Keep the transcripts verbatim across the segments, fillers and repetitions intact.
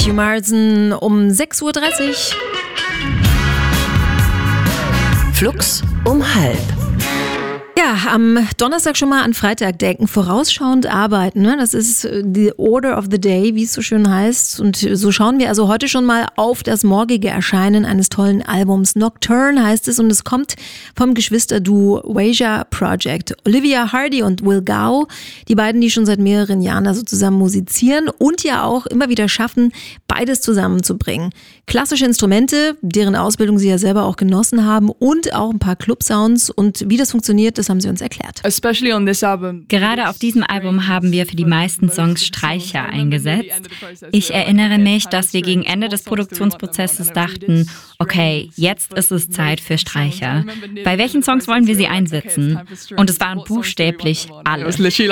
Matthew Marsden um sechs Uhr dreißig. Flux um halb. Ja, am Donnerstag schon mal an Freitag denken, vorausschauend arbeiten. Ne? Das ist the Order of the Day, wie es so schön heißt. Und so schauen wir also heute schon mal auf das morgige Erscheinen eines tollen Albums. Nocturne heißt es und es kommt vom Geschwisterduo Wasia Project. Olivia Hardy und Will Gao, die beiden, die schon seit mehreren Jahren da so zusammen musizieren und ja auch immer wieder schaffen, beides zusammenzubringen. Klassische Instrumente, deren Ausbildung sie ja selber auch genossen haben und auch ein paar Club-Sounds. Und wie das funktioniert, das haben sie uns erklärt. Gerade auf diesem Album haben wir für die meisten Songs Streicher eingesetzt. Ich erinnere mich, dass wir gegen Ende des Produktionsprozesses dachten, okay, jetzt ist es Zeit für Streicher. Bei welchen Songs wollen wir sie einsetzen? Und es waren buchstäblich alle.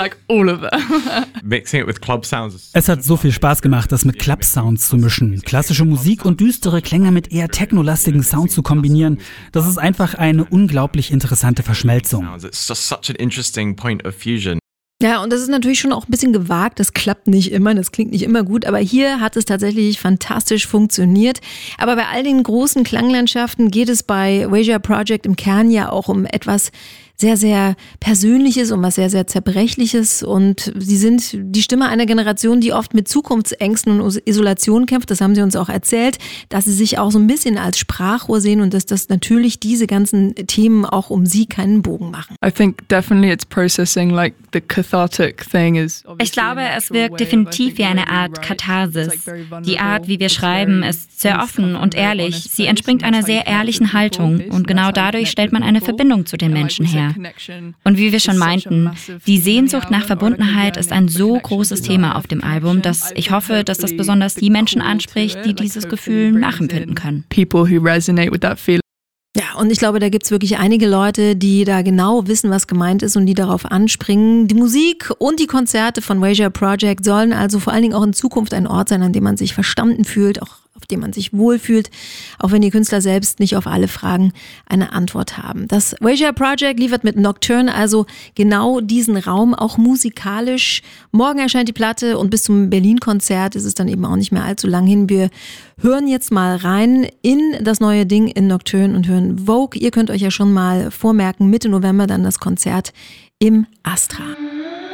Es hat so viel Spaß gemacht, das mit Club-Sounds zu mischen. Klassische Musik und düstere Klänge mit eher technolastigen Sound zu kombinieren. Das ist einfach eine unglaublich interessante Verschmelzung. It's just such an interesting point of fusion. Ja, und das ist natürlich schon auch ein bisschen gewagt. Das klappt nicht immer, das klingt nicht immer gut. Aber hier hat es tatsächlich fantastisch funktioniert. Aber bei all den großen Klanglandschaften geht es bei Wasia Project im Kern ja auch um etwas sehr, sehr Persönliches, um was sehr, sehr Zerbrechliches. Und sie sind die Stimme einer Generation, die oft mit Zukunftsängsten und Isolation kämpft. Das haben sie uns auch erzählt, dass sie sich auch so ein bisschen als Sprachrohr sehen und dass das natürlich diese ganzen Themen auch um sie keinen Bogen machen. I think definitely it's processing like the cathartic thing is. Ich glaube, es wirkt definitiv wie eine Art Katharsis. Die Art, wie wir schreiben, ist sehr offen und ehrlich. Sie entspringt einer sehr ehrlichen Haltung und genau dadurch stellt man eine Verbindung zu den Menschen her. Und wie wir schon meinten, die Sehnsucht nach Verbundenheit ist ein so großes Thema auf dem Album, dass ich hoffe, dass das besonders die Menschen anspricht, die dieses Gefühl nachempfinden können. People who resonate with that feeling. Ja, und ich glaube, da gibt's wirklich einige Leute, die da genau wissen, was gemeint ist und die darauf anspringen. Die Musik und die Konzerte von Wasia Project sollen also vor allen Dingen auch in Zukunft ein Ort sein, an dem man sich verstanden fühlt, auch auf dem man sich wohlfühlt, auch wenn die Künstler selbst nicht auf alle Fragen eine Antwort haben. Das Wasia Project liefert mit Nocturne also genau diesen Raum, auch musikalisch. Morgen erscheint die Platte und bis zum Berlin-Konzert ist es dann eben auch nicht mehr allzu lang hin. Wir hören jetzt mal rein in das neue Ding in Nocturne und hören Vogue. Ihr könnt euch ja schon mal vormerken, Mitte November dann das Konzert im Astra.